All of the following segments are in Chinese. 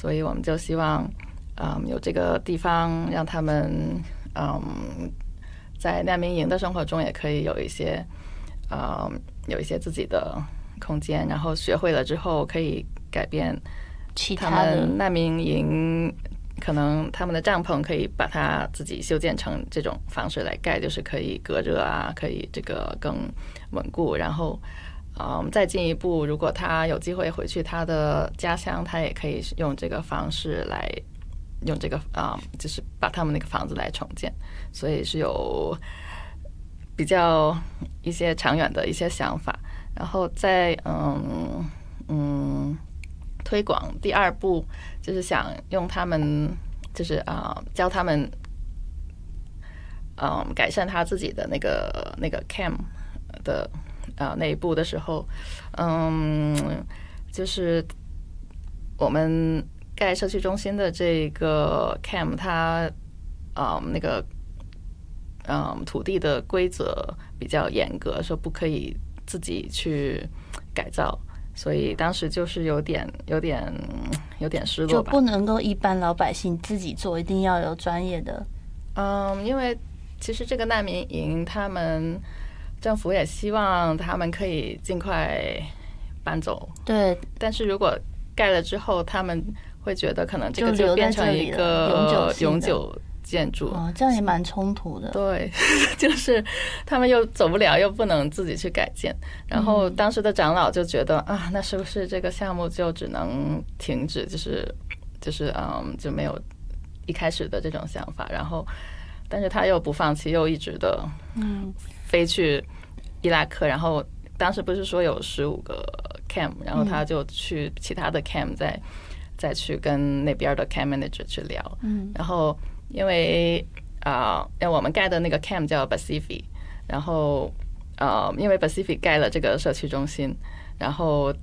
所以我们就希望有这个地方让他们在难民营的生活中也可以有一些自己的空间，然后学会了之后可以改变他们难民营，可能他们的帐篷可以把它自己修建成这种方式来盖，就是可以隔热啊，可以这个更稳固。然后再进一步，如果他有机会回去他的家乡，他也可以用这个方式来用这个就是把他们那个房子来重建。所以是有比较一些长远的一些想法。然后在推广第二步，就是想用他们，就是教他们改善他自己的那个 camp 的那一步的时候，就是我们盖社区中心的这个 camp， 它那个土地的规则比较严格，说不可以自己去改造，所以当时就是有点失落吧， 就不能够一般老百姓自己做，一定要有专业的。 因为其实这个难民营，他们政府也希望他们可以尽快搬走。 对， 但是如果盖了之后，他们会觉得可能这个就变成一个永久建筑， 这样也蛮冲突的。 对，就是他们又走不了，又不能自己去改建。然后当时的长老就觉得那是不是这个项目就只能停止？就没有一开始的这种想法。然后，但是他又不放弃，又一直的飞去伊拉克。然后当时不是说有15个 camp， 然后他就去其他的 camp 再去跟那边的 camp manager 去聊。然后因为我们盖的那个 camp 叫 Pacific， 然后因为 Pacific 盖了这个社区中心，然后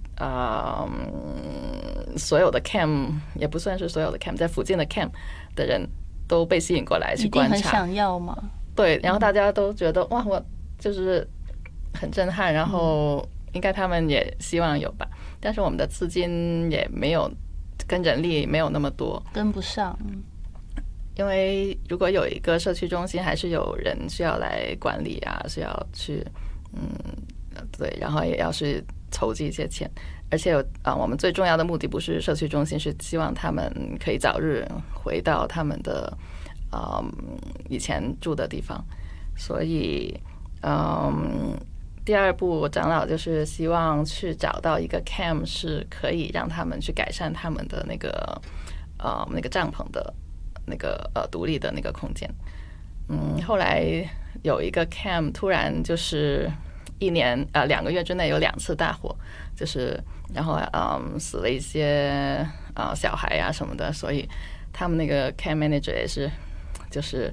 所有的 camp 也不算是所有的 camp， 在附近的 camp 的人都被吸引过来去观察， 一定很想要嘛。 对，然后大家都觉得哇，我就是很震撼，然后应该他们也希望有吧，但是我们的资金也没有跟人力没有那么多， 跟不上。 因为如果有一个社区中心，还是有人需要来管理啊，需要去对，然后也要是筹集一些钱，而且我们最重要的目的不是社区中心，是希望他们可以早日回到他们的以前住的地方。所以第二步长老就是希望去找到一个 camp 是可以让他们去改善他们的那个帐篷的那个独立的那个空间。后来有一个 camp 突然就是2个月之内有2次大火，就是然后死了一些小孩啊什么的，所以他们那个 camp manager 也是就是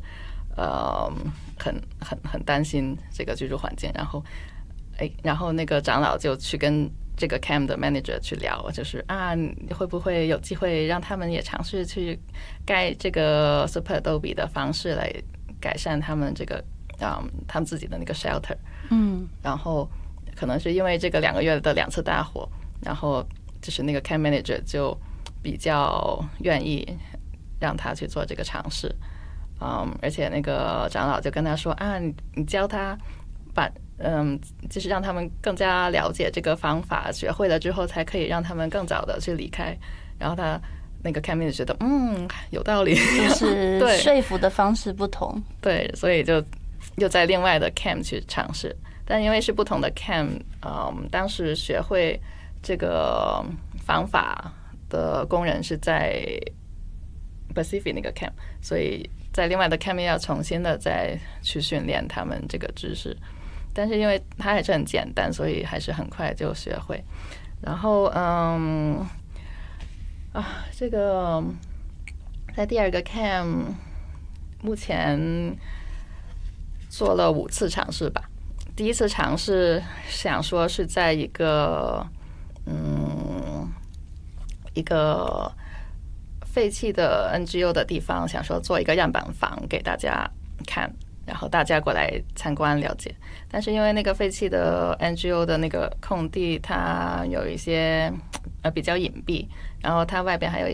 很担心这个居住环境，然后那个长老就去跟这个 camp 的 manager 去聊，就是会不会有机会让他们也尝试去盖这个 super adobe 的方式来改善他们这个他们自己的那个 shelter。然后可能是因为这个2个月的2次大火，然后就是那个 camp manager 就比较愿意让他去做这个尝试。而且那个长老就跟他说你教他就是让他们更加了解这个方法，学会了之后才可以让他们更早的去离开。然后他那个 camp manager 觉得有道理， 就是说服的方式不同。 对，所以就又在另外的 camp 去尝试，但因为是不同的 camp，当时学会这个方法的工人是在 Pacific 那个 camp， 所以在另外的 camp 要重新的再去训练他们这个知识。但是因为它还是很简单，所以还是很快就学会。然后这个在第2个 camp 目前做了5次尝试吧。第一次尝试想说是在一个废弃的 NGO 的地方，想说做一个样板房给大家看，然后大家过来参观了解。但是因为那个废弃的 NGO 的那个空地，它有一些比较隐蔽，然后它外边还有